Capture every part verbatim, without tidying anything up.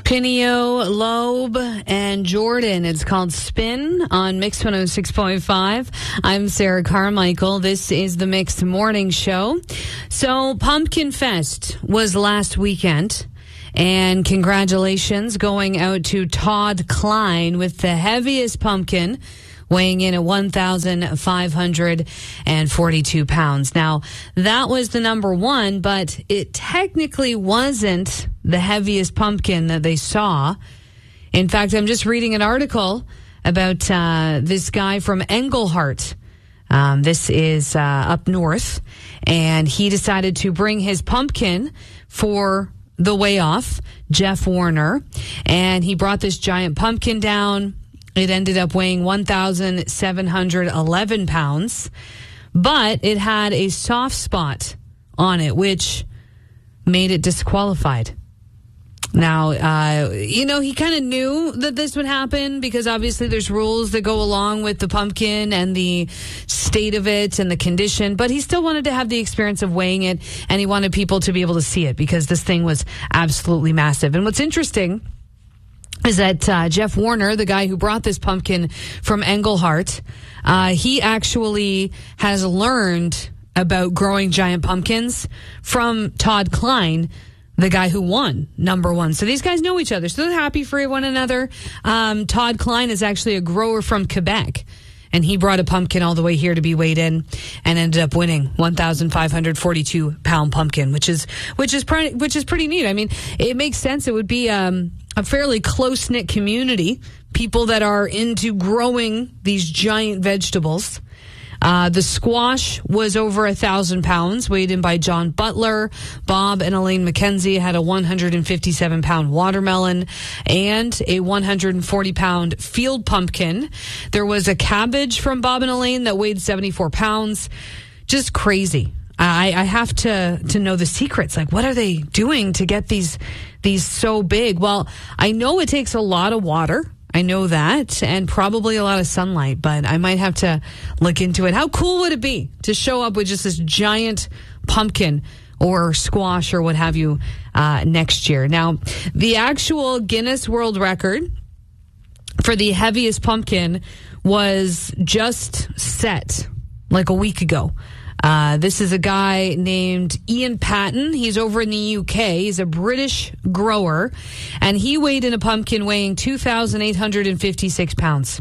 Pinio, Loeb, and Jordan. It's called Spin on Mix one oh six point five. I'm Sarah Carmichael. This is the Mix Morning Show. So, Pumpkin Fest was last weekend. And congratulations going out to Todd Klein with the heaviest pumpkin, weighing in at one thousand five hundred forty-two pounds. Now, that was the number one, but it technically wasn't the heaviest pumpkin that they saw. In fact, I'm just reading an article about uh, this guy from Englehart. Um, this is uh, up north, and he decided to bring his pumpkin for the way off, Jeff Warner, and he brought this giant pumpkin down. It ended up weighing one thousand seven hundred eleven pounds, but it had a soft spot on it, which made it disqualified. Now, uh, you know, he kind of knew that this would happen because obviously there's rules that go along with the pumpkin and the state of it and the condition, but he still wanted to have the experience of weighing it, and he wanted people to be able to see it because this thing was absolutely massive. And what's interesting is that uh, Jeff Warner, the guy who brought this pumpkin from Englehart, uh, he actually has learned about growing giant pumpkins from Todd Klein, the guy who won number one. So these guys know each other. So they're happy for one another. Um, Todd Klein is actually a grower from Quebec, and he brought a pumpkin all the way here to be weighed in and ended up winning one thousand five hundred forty-two pound pumpkin, which is, which is, pre- which is pretty neat. I mean, it makes sense. It would be, um, a fairly close-knit community, people that are into growing these giant vegetables. Uh, the squash was over a thousand pounds, weighed in by John Butler. Bob and Elaine McKenzie had a one hundred fifty-seven pound watermelon and a one hundred forty pound field pumpkin. There was a cabbage from Bob and Elaine that weighed seventy-four pounds. Just crazy. I, I have to, to know the secrets. Like, what are they doing to get these, these so big? Well, I know it takes a lot of water. I know that, and probably a lot of sunlight, but I might have to look into it. How cool would it be to show up with just this giant pumpkin or squash or what have you uh, next year? Now, the actual Guinness World Record for the heaviest pumpkin was just set like a week ago. Uh, this is a guy named Ian Patton. He's over in the U K. He's a British grower, and he weighed in a pumpkin weighing two thousand eight hundred fifty-six pounds.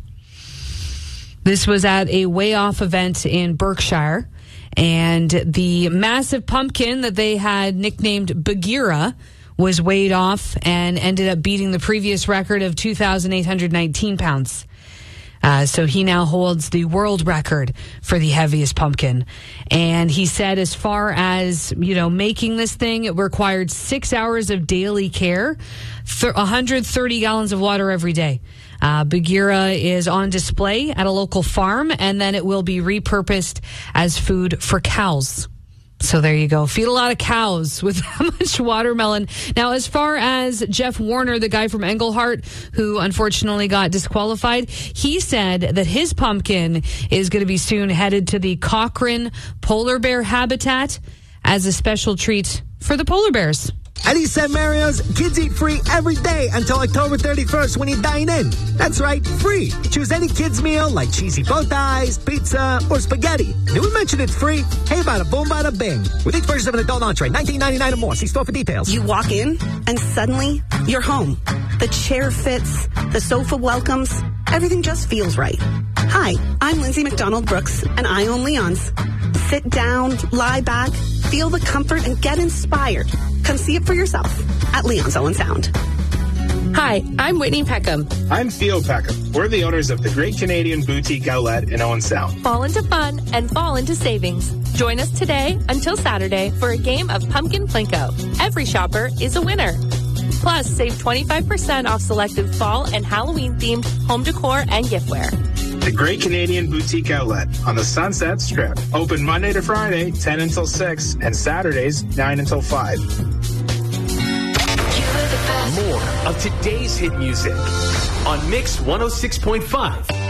This was at a weigh-off event in Berkshire, and the massive pumpkin that they had nicknamed Bagheera was weighed off and ended up beating the previous record of two thousand eight hundred nineteen pounds. Uh, so he now holds the world record for the heaviest pumpkin. And he said as far as, you know, making this thing, it required six hours of daily care, th- one hundred thirty gallons of water every day. Uh, Bagheera is on display at a local farm, and then it will be repurposed as food for cows. So there you go. Feed a lot of cows with that much watermelon. Now, as far as Jeff Warner, the guy from Englehart, who unfortunately got disqualified, he said that his pumpkin is going to be soon headed to the Cochrane polar bear habitat as a special treat for the polar bears. At East San Mario's, kids eat free every day until October thirty-first when you dine in. That's right, free. Choose any kids' meal like cheesy bow ties, pizza, or spaghetti. Did we mention it's free? Hey, bada boom, bada bing. With each purchase of an adult entree, nineteen ninety-nine or more. See store for details. You walk in, and suddenly, you're home. The chair fits, the sofa welcomes, everything just feels right. Hi, I'm Lindsay McDonald Brooks, and I own Leon's. Sit down, lie back, feel the comfort, and get inspired. Come see it for yourself at Leon's Owen Sound. Hi, I'm Whitney Peckham. I'm Theo Peckham. We're the owners of the Great Canadian Boutique Outlet in Owen Sound. Fall into fun and fall into savings. Join us today until Saturday for a game of Pumpkin Plinko. Every shopper is a winner. Plus, save twenty-five percent off selected fall and Halloween-themed home decor and giftware. The Great Canadian Boutique Outlet on the Sunset Strip. Open Monday to Friday, ten until six, and Saturdays, nine until five. More of today's hit music on Mix one oh six point five.